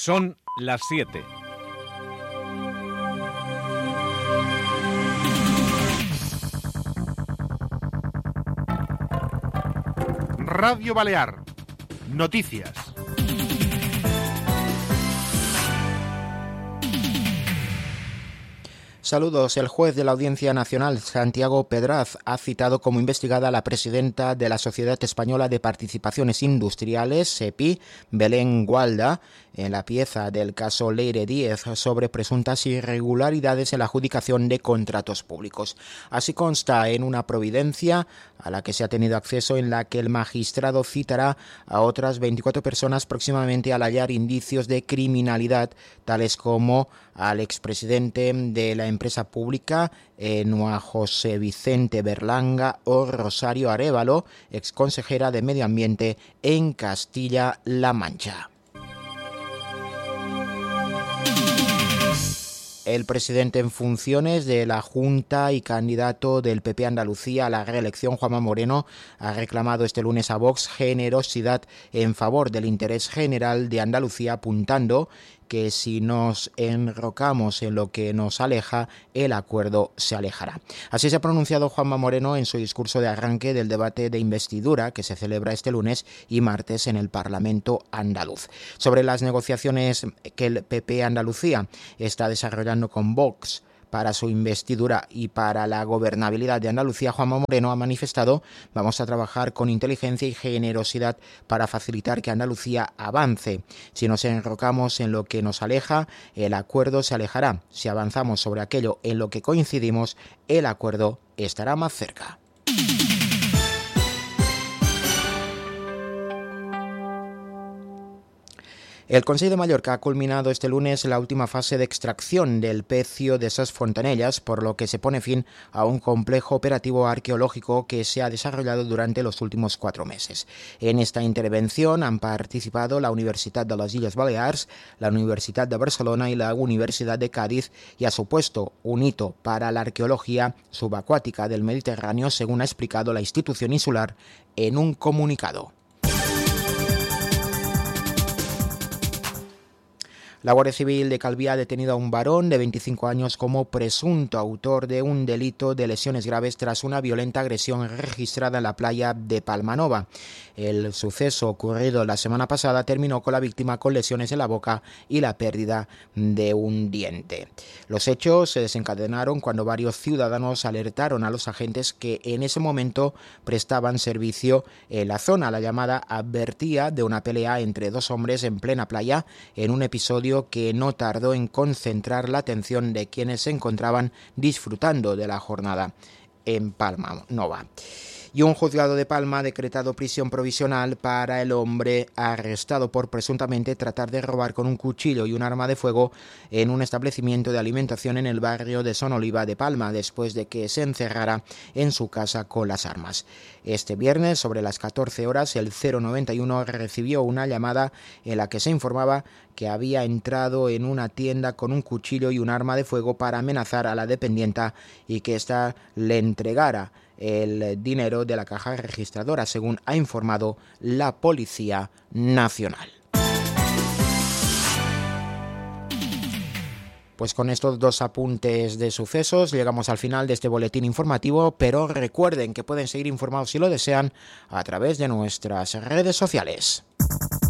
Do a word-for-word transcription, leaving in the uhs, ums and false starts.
Son las siete. Radio Balear. Noticias. Saludos. El juez de la Audiencia Nacional, Santiago Pedraz, ha citado como investigada a la presidenta de la Sociedad Española de Participaciones Industriales, SEPI, Belén Gualda, en la pieza del caso Leire Díez sobre presuntas irregularidades en la adjudicación de contratos públicos. Así consta en una providencia a la que se ha tenido acceso, en la que el magistrado citará a otras veinticuatro personas próximamente al hallar indicios de criminalidad, tales como al expresidente de la empresa pública Enua José Vicente Berlanga o Rosario Arévalo, exconsejera de Medio Ambiente en Castilla-La Mancha. El presidente en funciones de la Junta y candidato del P P Andalucía a la reelección, Juanma Moreno, ha reclamado este lunes a Vox generosidad en favor del interés general de Andalucía, apuntando que si nos enrocamos en lo que nos aleja, el acuerdo se alejará. Así se ha pronunciado Juanma Moreno en su discurso de arranque del debate de investidura que se celebra este lunes y martes en el Parlamento andaluz. Sobre las negociaciones que el P P Andalucía está desarrollando con Vox para su investidura y para la gobernabilidad de Andalucía, Juanma Moreno ha manifestado: vamos a trabajar con inteligencia y generosidad para facilitar que Andalucía avance. Si nos enrocamos en lo que nos aleja, el acuerdo se alejará. Si avanzamos sobre aquello en lo que coincidimos, el acuerdo estará más cerca. El Consell de Mallorca ha culminado este lunes la última fase de extracción del pecio de Ses Fontanelles, por lo que se pone fin a un complejo operativo arqueológico que se ha desarrollado durante los últimos cuatro meses. En esta intervención han participado la Universitat de les Illes Balears, la Universitat de Barcelona y la Universidad de Cádiz, y ha supuesto un hito para la arqueología subacuática del Mediterráneo, según ha explicado la institución insular en un comunicado. La Guardia Civil de Calví ha detenido a un varón de veinticinco años como presunto autor de un delito de lesiones graves tras una violenta agresión registrada en la playa de Palmanova. El suceso ocurrido la semana pasada terminó con la víctima con lesiones en la boca y la pérdida de un diente. Los hechos se desencadenaron cuando varios ciudadanos alertaron a los agentes que en ese momento prestaban servicio en la zona. La llamada advertía de una pelea entre dos hombres en plena playa, en un episodio que no tardó en concentrar la atención de quienes se encontraban disfrutando de la jornada en Palmanova. Y un juzgado de Palma ha decretado prisión provisional para el hombre arrestado por presuntamente tratar de robar con un cuchillo y un arma de fuego en un establecimiento de alimentación en el barrio de Sonoliva de Palma, después de que se encerrara en su casa con las armas. Este viernes, sobre las catorce horas, el cero noventa y uno recibió una llamada en la que se informaba que había entrado en una tienda con un cuchillo y un arma de fuego para amenazar a la dependienta y que ésta le entregara el dinero de la caja registradora, según ha informado la Policía Nacional. Pues con estos dos apuntes de sucesos llegamos al final de este boletín informativo, pero recuerden que pueden seguir informados si lo desean a través de nuestras redes sociales.